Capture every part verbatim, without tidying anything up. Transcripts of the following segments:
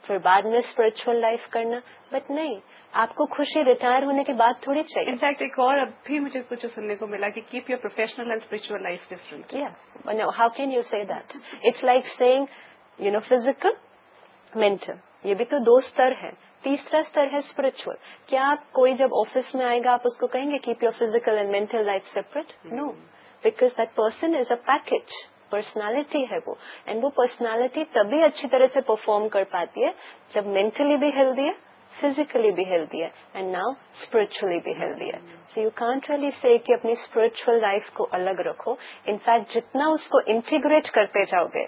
फिर बाद में स्पिरिचुअल लाइफ करना, बट नहीं, आपको खुशी रिटायर होने के बाद थोड़ी चाहिए. इनफैक्ट एक और अभी मुझे कुछ सुनने को मिला कि keep your professional and spiritual life different. या how can you say that? It's like saying you know physical, mental, ये भी तो दो स्तर है. तीसरा स्तर है स्पिरिचुअल. क्या आप कोई जब ऑफिस में आएगा आप उसको कहेंगे keep your physical and mental life separate? No, because that person is a package. Personality है वो, एंड वो पर्सनालिटी तभी अच्छी तरह से परफॉर्म कर पाती है जब मेंटली भी हेल्दी है, फिजिकली भी हेल्दी है, एंड नाउ स्पिरिचुअली भी हेल्दी है. So you can't really say कि अपनी स्पिरिचुअल लाइफ को अलग रखो. इनफैक्ट जितना उसको इंटीग्रेट करते जाओगे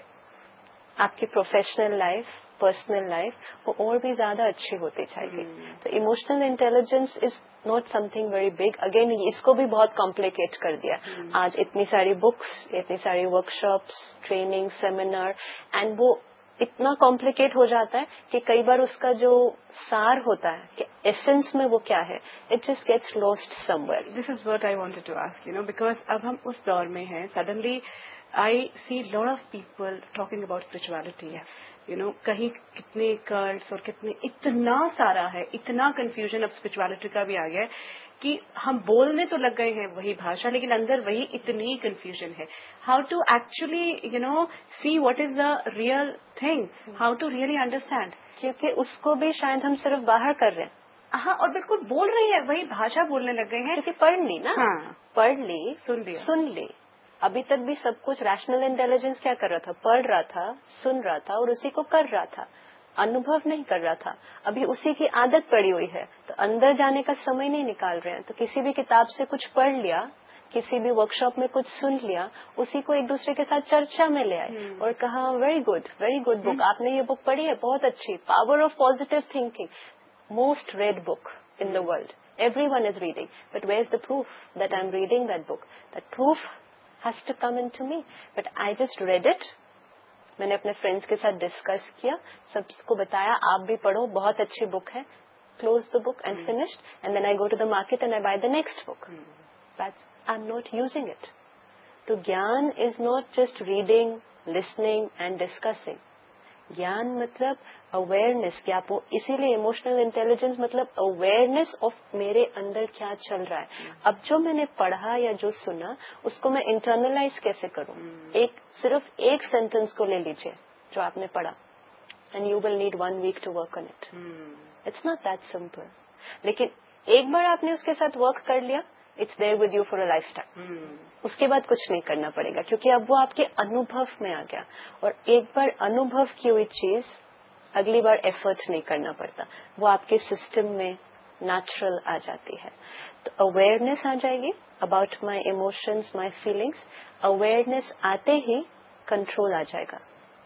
आपकी प्रोफेशनल लाइफ, पर्सनल लाइफ, वो और भी ज्यादा अच्छी होती जाएगी. तो emotional intelligence is not something very big. Again इसको भी बहुत कॉम्प्लिकेट कर दिया. आज इतनी सारी बुक्स, इतनी सारी वर्कशॉप्स, ट्रेनिंग, सेमिनार, एंड वो इतना कॉम्प्लिकेट हो जाता है कि कई बार उसका जो सार होता है कि एसेंस में वो क्या है, it just gets lost somewhere. This is what I wanted to ask, you know, because अब हम उस दौर में हैं. Suddenly I see a lot of people talking about spirituality. You know, कहीं कितने cults और कितने इतना सारा है, इतना confusion अब spirituality का भी आ गया है कि हम बोलने तो लग गए हैं वही भाषा, लेकिन अंदर वही इतनी confusion है. How to actually, you know, see what is the real thing? How to really understand? क्योंकि उसको भी शायद हम सिर्फ बाहर कर रहे हैं. हाँ, और बिल्कुल बोल रही है वही भाषा बोलने लग गए हैं क्योंकि पढ़ ली ना. हाँ, पढ़ ली, सुन लिया, सुन ली. अभी तक भी सब कुछ रैशनल इंटेलिजेंस क्या कर रहा था? पढ़ रहा था, सुन रहा था और उसी को कर रहा था. अनुभव नहीं कर रहा था. अभी उसी की आदत पड़ी हुई है, तो अंदर जाने का समय नहीं निकाल रहे हैं. तो किसी भी किताब से कुछ पढ़ लिया, किसी भी वर्कशॉप में कुछ सुन लिया, उसी को एक दूसरे के साथ चर्चा में ले आए और कहा very good, very good book, आपने ये बुक पढ़ी है, बहुत अच्छी. Power of positive thinking, most red book in the world. Everyone is reading, but where's the proof that I'm reading that book? That proof has to come into me. But I just read it. मैंने अपने friends के साथ discuss किया, सबको बताया आप भी पढ़ो, बहुत अच्छी बुक है. Close the book and finished, and then I go to the market and I buy the next book. But I'm not using it. तो ज्ञान is not just reading, listening and discussing. ज्ञान मतलब awareness. क्या वो इसीलिए emotional intelligence मतलब awareness of मेरे अंदर क्या चल रहा है. अब जो मैंने पढ़ा या जो सुना उसको मैं इंटरनलाइज कैसे करूं. एक सिर्फ एक सेंटेंस को ले लीजिए जो आपने पढ़ा, and you will need one week to work on it. It's not that simple. लेकिन एक बार आपने उसके साथ वर्क कर लिया, it's there with you for a life time. उसके बाद कुछ नहीं करना पड़ेगा क्योंकि अब वो आपके अनुभव में आ गया. और एक बार अनुभव की हुई चीज अगली बार एफर्ट्स नहीं करना पड़ता, वो आपके सिस्टम में नेचुरल आ जाती है. तो अवेयरनेस आ जाएगी about my emotions, my feelings. Awareness आते ही कंट्रोल आ जाएगा.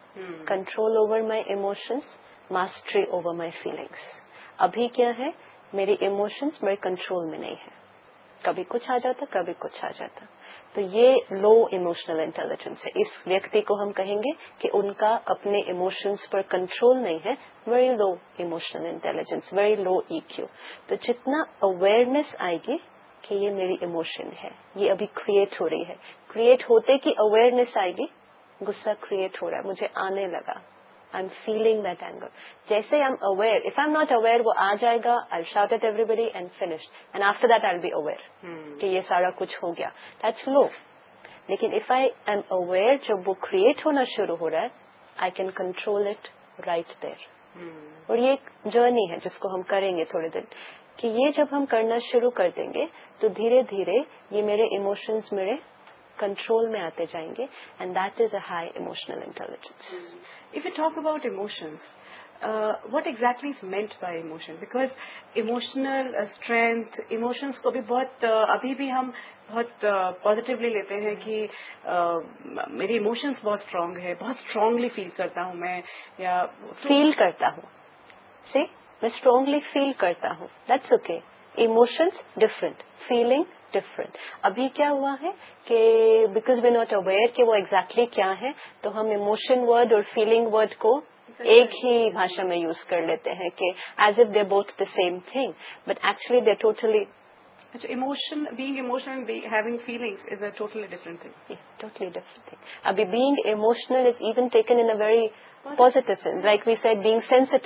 Control over my emotions, mastery over my feelings. अभी क्या है, मेरी इमोशंस मेरे कंट्रोल में नहीं है. कभी कुछ आ जाता, कभी कुछ आ जाता. तो ये लो इमोशनल इंटेलिजेंस है. इस व्यक्ति को हम कहेंगे कि उनका अपने इमोशंस पर कंट्रोल नहीं है. Very low emotional intelligence, very low EQ. तो जितना अवेयरनेस आएगी कि ये मेरी इमोशन है, ये अभी क्रिएट हो रही है, क्रिएट होते कि अवेयरनेस आएगी, गुस्सा क्रिएट हो रहा है, मुझे आने लगा, I am feeling that anger. जैसे I am aware, if I am not aware वो आ जाएगा, I shout at everybody and finish, and after that I will be aware कि ये सारा कुछ हो गया. दैट्स लो. लेकिन इफ आई एम अवेयर जब वो क्रिएट होना शुरू हो रहा है, I can control it right there. और ये एक जर्नी है जिसको हम करेंगे थोड़े दिन, कि ये जब हम करना शुरू कर देंगे तो धीरे धीरे ये मेरे इमोशंस मेरे कंट्रोल में आते जाएंगे, and that is a high emotional intelligence. If you talk about emotions, uh, what exactly is meant by emotion? Because emotional uh, strength, emotions को भी बहुत uh, अभी भी हम बहुत पॉजिटिवली uh, लेते हैं कि uh, मेरी इमोशंस बहुत स्ट्रांग है, बहुत स्ट्रांगली फील करता हूँ मैं, या फील करता हूँ. सी, मैं स्ट्रांगली फील करता हूँ, that's okay. Emotions different, feeling different. अभी क्या हुआ है कि बिकॉज वी नॉट अवेयर कि वो एग्जैक्टली exactly क्या है, तो हम इमोशन वर्ड और फीलिंग वर्ड को एक ही भाषा में यूज कर लेते हैं कि as if they both the same thing, but actually they totally. Emotion, being emotional and having feelings is a totally different thing. Totally different thing. अभी being emotional is even taken in a very positive sense, like we said, being sensitive.